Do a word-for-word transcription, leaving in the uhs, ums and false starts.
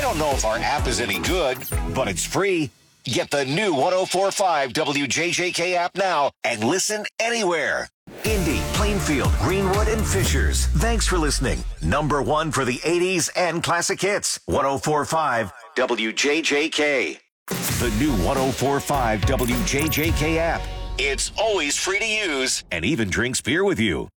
don't know if our app is any good, but it's free. Get the new one oh four point five W J J K app now and listen anywhere. Indy, Plainfield, Greenwood, and Fishers. Thanks for listening. Number one for the eighties and classic hits. one oh four point five W J J K. The new one oh four point five W J J K app. It's always free to use and even drinks beer with you.